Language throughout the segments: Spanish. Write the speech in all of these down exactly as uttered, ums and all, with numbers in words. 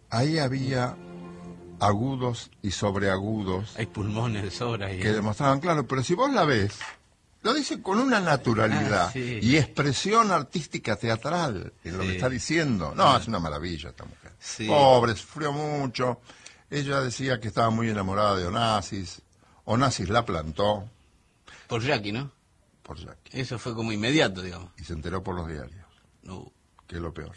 ahí había agudos y sobreagudos. Hay pulmones de sobra. Y... que demostraban claro, pero si vos la ves, lo dice con una naturalidad ah, sí. y expresión artística teatral en lo sí. que está diciendo. No, ah. es una maravilla esta mujer. Sí. Pobre, sufrió mucho. Ella decía que estaba muy enamorada de Onassis. Onassis la plantó. Por Jackie, ¿no? Por Jackie. Eso fue como inmediato, digamos. Y se enteró por los diarios. No. Que es lo peor.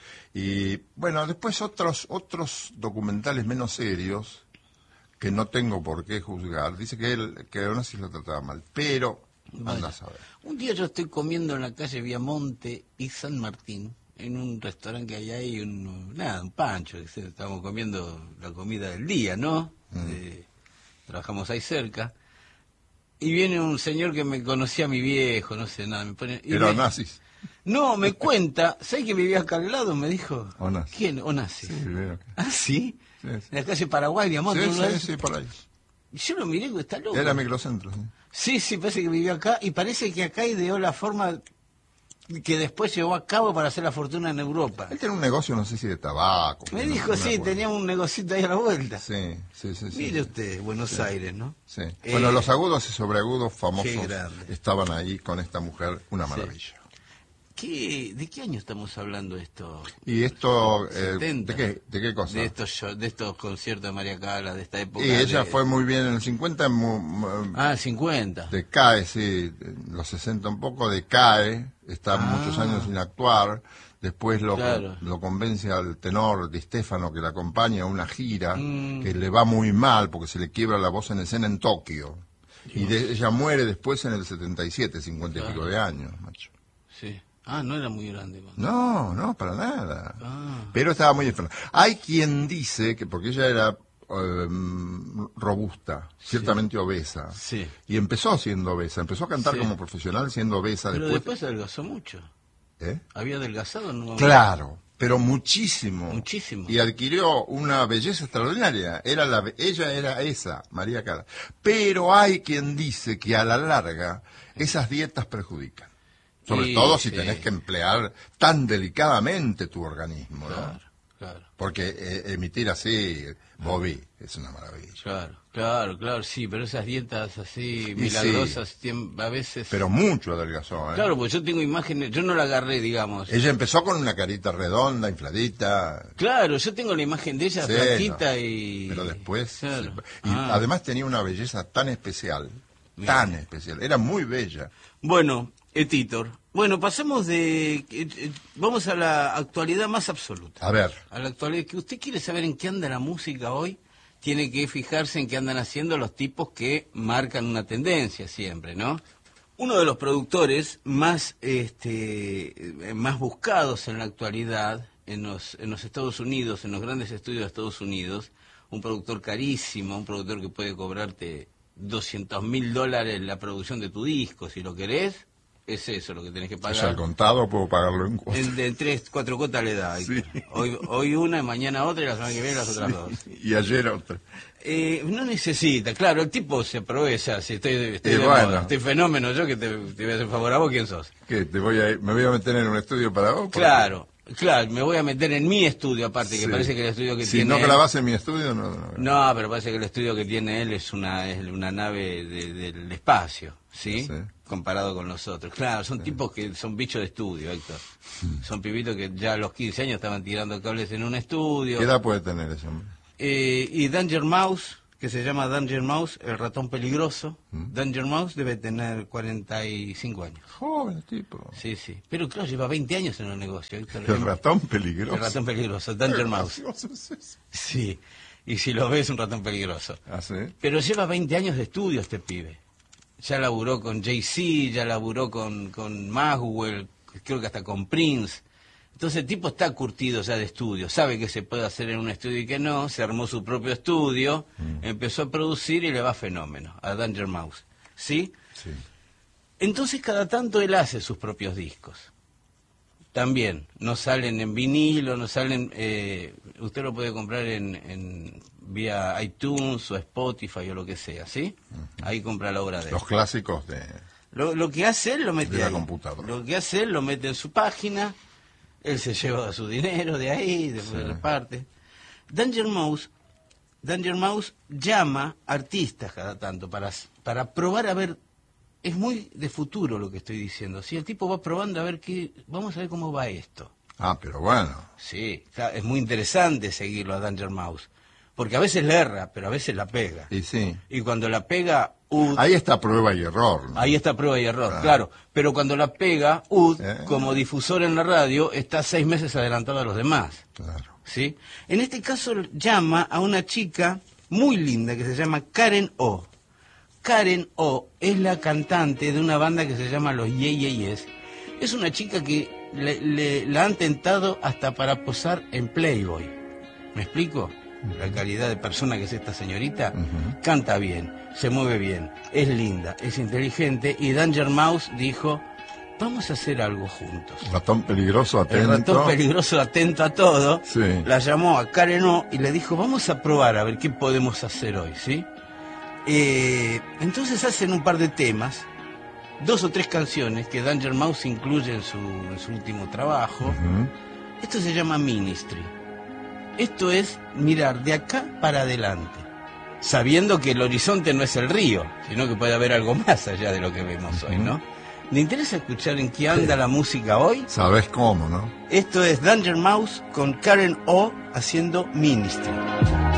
Y bueno, después otros otros documentales menos serios que no tengo por qué juzgar. Dice que él, que Onassis lo trataba mal, pero anda a saber. Un día yo estoy comiendo en la calle Viamonte y San Martín, en un restaurante que hay ahí, un, nada, un pancho, que estábamos comiendo la comida del día, ¿no? Mm. Eh, trabajamos ahí cerca. Y viene un señor que me conocía a mi viejo, no sé nada. Me pone, y ¿Era me, Onassis? No, me cuenta, ¿sabes que vivía acá al lado? Me dijo. Onassis. ¿Quién? Onassis. Sí, veo. ¿Ah, sí? Sí, sí. En la calle Paraguay, Viamonte. Sí, sí, sí, por ahí. Y yo lo miré, que está loco. Era microcentro, sí. Sí, sí, parece que vivió acá, y parece que acá ideó la forma que después llevó a cabo para hacer la fortuna en Europa. Él tenía un negocio, no sé si de tabaco. Me no, dijo, no sí, me tenía un negocito ahí a la vuelta. Sí, sí, sí. sí Mire sí. usted, Buenos sí. Aires, ¿no? Sí. Eh, Bueno, los agudos y sobreagudos famosos grande. estaban ahí con esta mujer, una maravilla. Sí. ¿Qué, ¿De qué año estamos hablando esto? Y esto, eh, setenta, ¿de qué, de qué cosa? De estos, show, de estos conciertos de María Cala, de esta época. Y ella de... fue muy bien en el cincuenta. Muy, muy, ah, cincuenta. Decae, sí, en los sesenta un poco, decae, está ah, muchos años sin actuar. Después lo, claro. lo convence al tenor Di Stefano que la acompaña a una gira mm. que le va muy mal porque se le quiebra la voz en escena en Tokio. Dios. Y de, ella muere después en el setenta y siete, cincuenta claro. y pico de años, macho. Sí. Ah, no era muy grande. Man. No, no, para nada. Ah. Pero estaba muy enferma. Hay quien dice que porque ella era eh, robusta, sí. ciertamente obesa. Sí. Y empezó siendo obesa. Empezó a cantar sí. como profesional siendo obesa. Pero después, después adelgazó mucho. ¿Eh? ¿Había adelgazado? No. Claro, pero muchísimo. Muchísimo. Y adquirió una belleza extraordinaria. Era la, ella era esa, María Cala. Pero hay quien dice que a la larga esas dietas perjudican. Sobre sí, todo si sí. tenés que emplear tan delicadamente tu organismo, claro, ¿no? Claro. Porque eh, emitir así, Bobby, es una maravilla. Claro, claro, claro, sí, pero esas dietas así milagrosas sí. a veces... Pero mucho adelgazó, ¿eh? Claro, porque yo tengo imágenes, yo no la agarré, digamos. Ella empezó con una carita redonda, infladita. Claro, yo tengo la imagen de ella sí, flaquita no. y... Pero después... Claro. Y ah. además tenía una belleza tan especial, Mira. tan especial, era muy bella. Bueno, Etitor, bueno, pasemos de... Eh, vamos a la actualidad más absoluta. A ver. A la actualidad, que usted quiere saber en qué anda la música hoy, tiene que fijarse en qué andan haciendo los tipos que marcan una tendencia siempre, ¿no? Uno de los productores más, este, más buscados en la actualidad, en los, en los Estados Unidos, en los grandes estudios de Estados Unidos, un productor carísimo, un productor que puede cobrarte doscientos mil dólares la producción de tu disco, si lo querés. Es eso lo que tenés que pagar. ¿Es al contado o puedo pagarlo en cuotas? En, en tres, cuatro cuotas le da. Sí. Hoy, hoy una, mañana otra y la semana que viene las sí. otras dos. Y ayer otra. Eh, no necesita, claro, el tipo se aprovecha. Si estoy, estoy, de bueno. moda, estoy fenómeno, yo que te, te voy a hacer favor a vos, ¿quién sos? ¿Qué? ¿Te voy a, ¿Me voy a meter en un estudio para vos? Claro. Claro, me voy a meter en mi estudio aparte, que sí. parece que el estudio que si tiene... Si no él... grabás en mi estudio, no, no... No, pero parece que el estudio que tiene él es una es una nave de, del espacio, ¿sí? sí. Comparado con los otros. Claro, son sí. tipos que son bichos de estudio, Héctor. Mm. Son pibitos que ya a los quince años estaban tirando cables en un estudio. ¿Qué edad puede tener ese hombre? Eh, y Danger Mouse, que se llama Danger Mouse, el ratón peligroso. ¿Mm? Danger Mouse debe tener cuarenta y cinco años. Joven tipo. Sí, sí. Pero claro, lleva veinte años en el negocio. Héctor. El ratón peligroso. El ratón peligroso, Danger Mouse. Sí. Y si lo ves, un ratón peligroso. ¿Ah, sí? Pero lleva veinte años de estudio este pibe. Ya laburó con Jay-Z, ya laburó con, con Maxwell, creo que hasta con Prince. Entonces el tipo está curtido ya de estudio, sabe que se puede hacer en un estudio y que no, se armó su propio estudio, mm. empezó a producir y le va fenómeno a Danger Mouse. ¿Sí? Sí. Entonces cada tanto él hace sus propios discos. También, no salen en vinilo, no salen... Eh, usted lo puede comprar en, en vía iTunes o Spotify o lo que sea, ¿sí? Uh-huh. Ahí compra la obra de él. Los clásicos de... Lo, lo que hace él lo mete de la ahí. computadora. Lo que hace él lo mete en su página, él se lleva su dinero de ahí, después sí. reparte. Danger Mouse, Danger Mouse llama artistas cada tanto para, para probar a ver, es muy de futuro lo que estoy diciendo, si el tipo va probando a ver qué, vamos a ver cómo va esto. Ah, pero bueno. Sí, es muy interesante seguirlo a Danger Mouse, porque a veces le erra, pero a veces la pega. Y sí. Y cuando la pega, Ud, ahí está prueba y error, ¿no? Ahí está prueba y error, claro. claro. Pero cuando la pega, Ud, ¿Eh? como difusor en la radio, está seis meses adelantado a los demás. Claro. ¿Sí? En este caso llama a una chica muy linda que se llama Karen O. Karen O es la cantante de una banda que se llama Los Ye Ye Yes. Es una chica que le, le, la han tentado hasta para posar en Playboy. ¿Me explico? La calidad de persona que es esta señorita. Uh-huh. Canta bien, se mueve bien, es linda, es inteligente, y Danger Mouse dijo, vamos a hacer algo juntos. Ratón peligroso, atento. El ratón peligroso, atento a todo. Sí. La llamó a Karen O y le dijo, vamos a probar a ver qué podemos hacer hoy, ¿sí? Eh, entonces hacen un par de temas, dos o tres canciones que Danger Mouse incluye en su, en su último trabajo. Uh-huh. Esto se llama Ministry. Esto es mirar de acá para adelante, sabiendo que el horizonte no es el río, sino que puede haber algo más allá de lo que vemos hoy, ¿no? ¿Me interesa escuchar en qué anda sí. la música hoy? Sabes cómo, ¿no? Esto es Danger Mouse con Karen O haciendo Ministry.